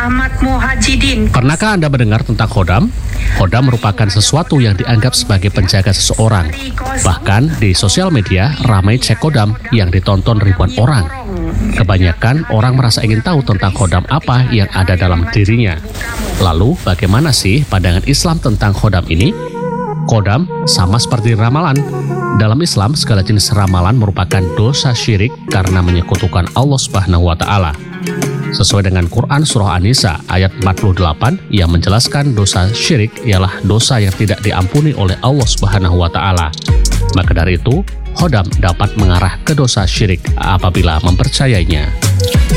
Ahmad Muhajidin. Pernahkah Anda mendengar tentang khodam? Khodam merupakan sesuatu yang dianggap sebagai penjaga seseorang. Bahkan di sosial media ramai cek khodam yang ditonton ribuan orang. Kebanyakan orang merasa ingin tahu tentang khodam apa yang ada dalam dirinya. Lalu bagaimana sih pandangan Islam tentang khodam ini? Khodam sama seperti ramalan. Dalam Islam, segala jenis ramalan merupakan dosa syirik karena menyekutukan Allah Subhanahu wa Ta'ala. Sesuai dengan Quran Surah An-Nisa ayat 48 yang menjelaskan dosa syirik ialah dosa yang tidak diampuni oleh Allah Subhanahu wa Ta'ala. Maka dari itu, khodam dapat mengarah ke dosa syirik apabila mempercayainya.